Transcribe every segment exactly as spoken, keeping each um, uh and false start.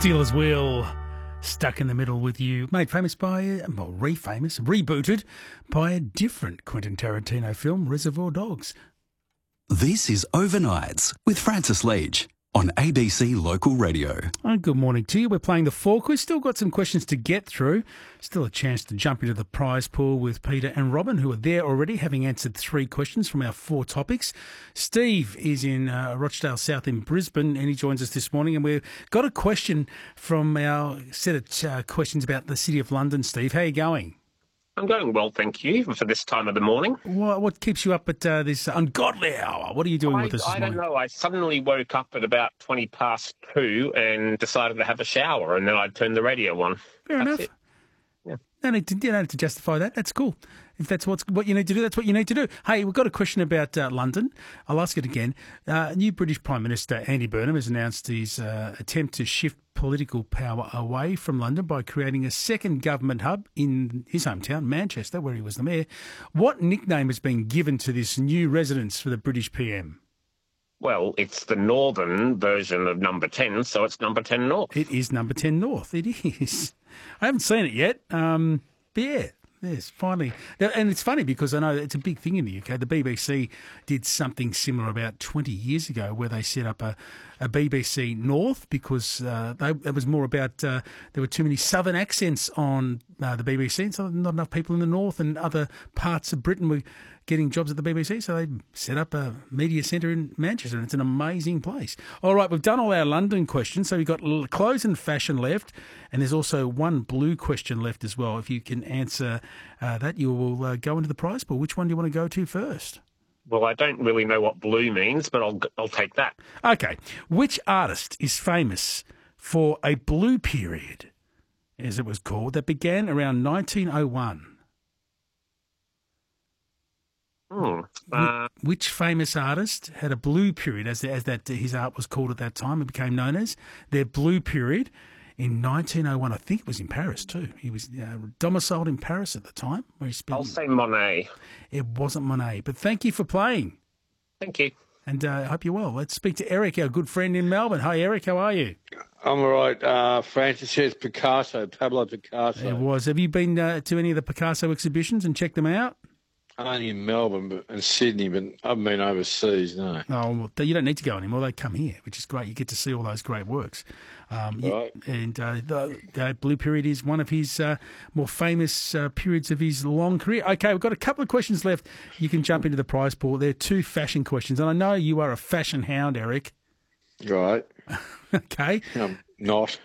Steelers Wheel, stuck in the middle with you. Made famous by, well, re-famous, rebooted by a different Quentin Tarantino film, Reservoir Dogs. This is Overnights with Francis Leach on A B C Local Radio. Oh, good morning to you. We're playing the four quiz. Still got some questions to get through. Still a chance to jump into the prize pool with Peter and Robin, who are there already, having answered three questions from our four topics. Steve is in uh, Rochdale South in Brisbane, and he joins us this morning. And we've got a question from our set of uh, questions about the City of London. Steve, how are you going? I'm going well, thank you, for this time of the morning. What, what keeps you up at uh, this ungodly hour? What are you doing I, with us this I morning? don't know. I suddenly woke up at about twenty past two and decided to have a shower, and then I turned the radio on. Fair That's enough. it. Yeah. No need to, you don't have to justify that. That's cool. If that's what's, what you need to do, that's what you need to do. Hey, we've got a question about uh, London. I'll ask it again. Uh, new British Prime Minister Andy Burnham has announced his uh, attempt to shift political power away from London by creating a second government hub in his hometown, Manchester, where he was the mayor. What nickname has been given to this new residence for the British P M? Well, it's the northern version of number ten, so it's number ten North. It is number ten North. It is. I haven't seen it yet. Um, but yeah. Yes, finally. And it's funny because I know it's a big thing in the U K. The B B C did something similar about twenty years ago where they set up a, a B B C North because uh, they, it was more about uh, there were too many southern accents on uh, the B B C, and so not enough people in the north and other parts of Britain were getting jobs at the B B C, so they set up a media centre in Manchester, and it's an amazing place. All right, we've done all our London questions, so we've got clothes and fashion left, and there's also one blue question left as well. If you can answer uh, that, you will uh, go into the prize pool. Which one do you want to go to first? Well, I don't really know what blue means, but I'll I'll take that. Okay. Which artist is famous for a blue period, as it was called, that began around nineteen oh one? Hmm. Uh, Which famous artist had a blue period, as as that his art was called at that time? It became known as their blue period in nineteen oh one. I think it was in Paris too. He was uh, domiciled in Paris at the time, where he spent. I'll say Monet. It wasn't Monet, but thank you for playing, Thank you. and uh, I hope you're well. Let's speak to Eric, our good friend in Melbourne. Hi, Eric. How are you? I'm all right. Uh, Francis says Picasso, Pablo Picasso. It was. Have you been uh, to any of the Picasso exhibitions and checked them out? Only in Melbourne but, and Sydney, but I haven't been overseas, no. Oh, well, you don't need to go anymore. They come here, which is great. You get to see all those great works. Um, you- Right. and uh, the, the Blue Period is one of his uh, more famous uh, periods of his long career. Okay, we've got a couple of questions left. You can jump into the prize pool. They're two fashion questions, and I know you are a fashion hound, Eric. Right. Okay. I'm not.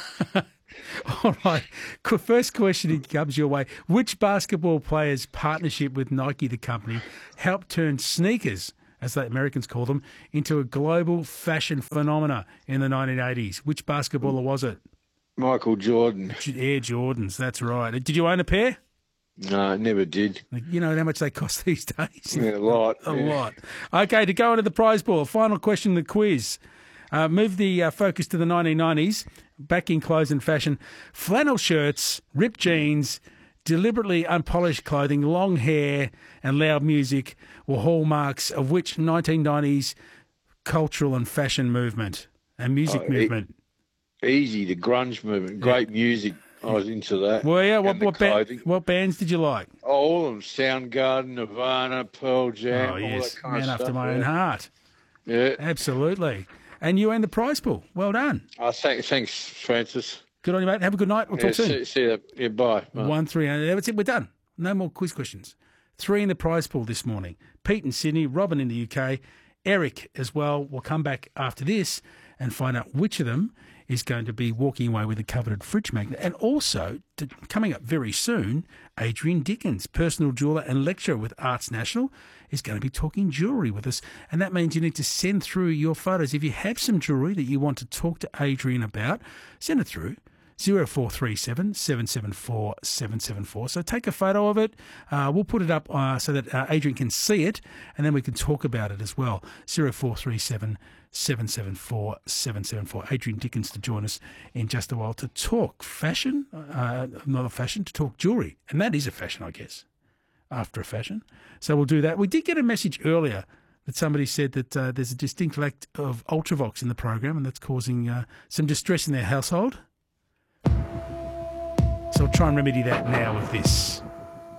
All right. Qu- First question comes your way. Which basketball player's partnership with Nike, the company, helped turn sneakers, as the Americans call them, into a global fashion phenomena in the nineteen eighties? Which basketballer was it? Michael Jordan. Air Jordans, that's right. Did you own a pair? No, never did. You know how much they cost these days? Yeah, a lot. A yeah. lot. Okay, to go into the prize pool, final question in the quiz. Uh, move the uh, focus to the nineteen nineties, back in clothes and fashion. Flannel shirts, ripped jeans, deliberately unpolished clothing, long hair and loud music were hallmarks of which nineteen nineties cultural and fashion movement and music Oh, movement? Easy, the grunge movement. Great music. I was into that. Well, yeah, what, And the what, ba- clothing. what bands did you like? Oh, all of them. Soundgarden, Nirvana, Pearl Jam, Oh, all yes, that kind man of after stuff. my own yeah. heart. Yeah. Absolutely. And you earned the prize pool. Well done. Oh, thank, thanks, Francis. Good on you, mate. Have a good night. We'll Yeah, talk soon. see, see you. Yeah, bye. Bye. One, three, and that's it. We're done. No more quiz questions. Three in the prize pool this morning. Pete in Sydney, Robin in the U K, Eric as well. We'll come back after this and find out which of them is going to be walking away with a coveted fridge magnet. And also, to, coming up very soon, Adrian Dickens, personal jeweller and lecturer with Arts National, is going to be talking jewellery with us. And that means you need to send through your photos. If you have some jewellery that you want to talk to Adrian about, send it through. zero four three seven, seven seven four, seven seven four. So take a photo of it. Uh, we'll put it up uh, so that uh, Adrian can see it, and then we can talk about it as well. zero four three seven, seven seven four, seven seven four. Adrian Dickens to join us in just a while to talk fashion, uh, not a fashion, to talk jewellery. And that is a fashion, I guess, after a fashion. So we'll do that. We did get a message earlier that somebody said that uh, there's a distinct lack of Ultravox in the program, and that's causing uh, some distress in their household. So I'll try and remedy that now with this.